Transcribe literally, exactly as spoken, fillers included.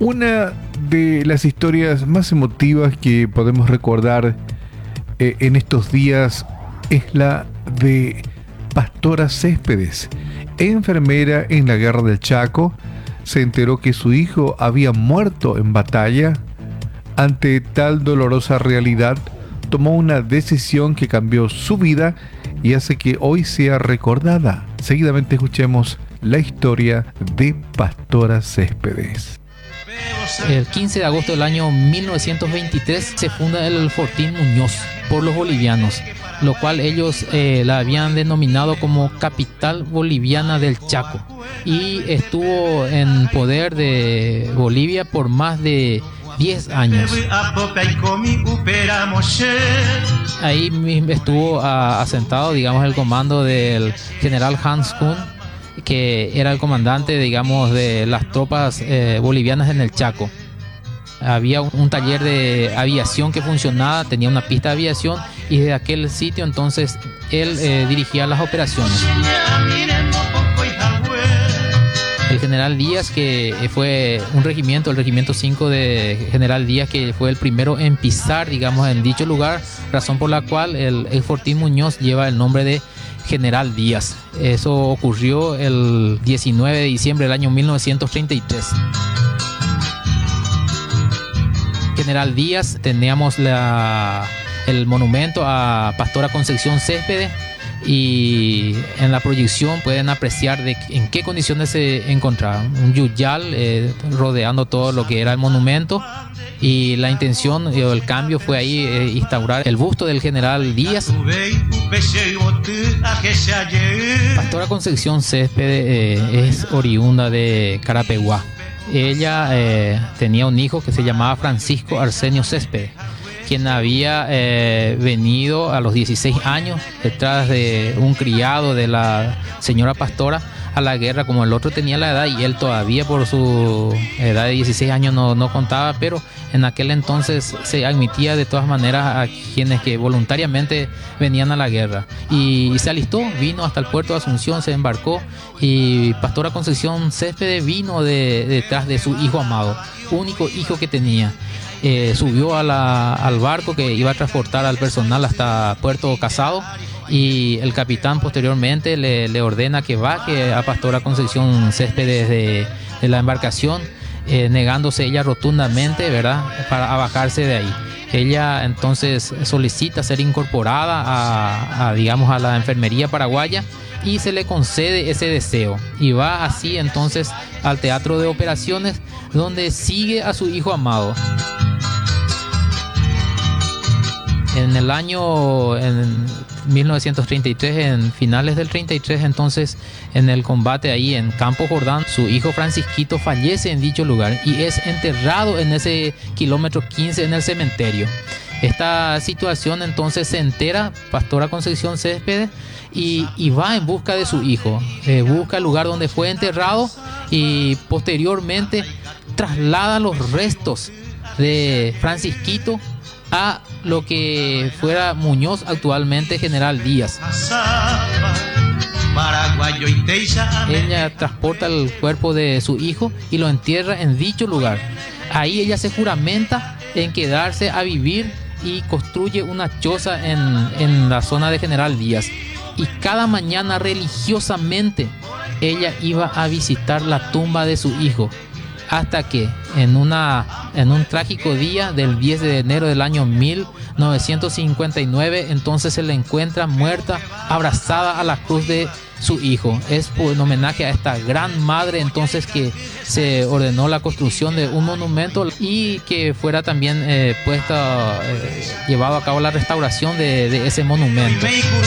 Una de las historias más emotivas que podemos recordar eh, en estos días es la de Pastora Céspedes, enfermera en la Guerra del Chaco. Se enteró que su hijo había muerto en batalla. Ante tal dolorosa realidad, tomó una decisión que cambió su vida y hace que hoy sea recordada. Seguidamente escuchemos la historia de Pastora Céspedes. El quince de agosto del año mil novecientos veintitrés se funda el Fortín Muñoz por los bolivianos, lo cual ellos eh, la habían denominado como capital boliviana del Chaco, y estuvo en poder de Bolivia por más de diez años. Ahí estuvo uh, asentado, digamos, el comando del general Hans Kuhn, que era el comandante, digamos, de las tropas eh, bolivianas en el Chaco. Había un, un taller de aviación que funcionaba, tenía una pista de aviación, y desde aquel sitio entonces él eh, dirigía las operaciones. El general Díaz, que fue un regimiento, el regimiento cinco de general Díaz, que fue el primero en pisar, digamos, en dicho lugar, razón por la cual el, el Fortín Muñoz lleva el nombre de General Díaz. Eso ocurrió el diecinueve de diciembre del año mil novecientos treinta y tres. General Díaz, teníamos la, el monumento a Pastora Concepción Céspedes, y en la proyección pueden apreciar de en qué condiciones se encontraban. Un yuyal eh, rodeando todo lo que era el monumento, y la intención o el cambio fue ahí eh, instaurar el busto del general Díaz. Pastora Concepción Céspedes eh, es oriunda de Carapeguá. Ella eh, tenía un hijo que se llamaba Francisco Arsenio Céspedes, quien había eh, venido a los dieciséis años detrás de un criado de la señora pastora a la guerra. Como el otro tenía la edad y él todavía por su edad de dieciséis años no, no contaba, pero en aquel entonces se admitía de todas maneras a quienes que voluntariamente venían a la guerra, y, y se alistó, vino hasta el puerto de Asunción, se embarcó, y Pastora Concepción Céspedes vino de, detrás de su hijo amado, único hijo que tenía. Eh, subió a la, al barco que iba a transportar al personal hasta Puerto Casado, y el capitán posteriormente le, le ordena que baje a Pastora Concepción Céspedes de, de la embarcación, eh, negándose ella rotundamente, ¿verdad?, para a bajarse de ahí. Ella entonces solicita ser incorporada a, a, digamos, a la enfermería paraguaya, y se le concede ese deseo, y va así entonces al teatro de operaciones, donde sigue a su hijo amado. En el año en mil novecientos treinta y tres, en finales del treinta y tres, entonces en el combate ahí en Campo Jordán, su hijo Francisquito fallece en dicho lugar y es enterrado en ese kilómetro quince en el cementerio. Esta situación entonces se entera Pastora Concepción Céspedes y, y va en busca de su hijo, eh, busca el lugar donde fue enterrado, y posteriormente traslada los restos de Francisquito a lo que fuera Muñoz, actualmente General Díaz. Ella transporta el cuerpo de su hijo y lo entierra en dicho lugar. Ahí ella se juramenta en quedarse a vivir y construye una choza en, en la zona de General Díaz. Y cada mañana religiosamente ella iba a visitar la tumba de su hijo, hasta que en, una, en un trágico día del diez de enero del año mil novecientos cincuenta y nueve, entonces se le encuentra muerta, abrazada a la cruz de su hijo. Es por, en homenaje a esta gran madre entonces que se ordenó la construcción de un monumento, y que fuera también eh, puesta, eh, llevado a cabo la restauración de, de ese monumento.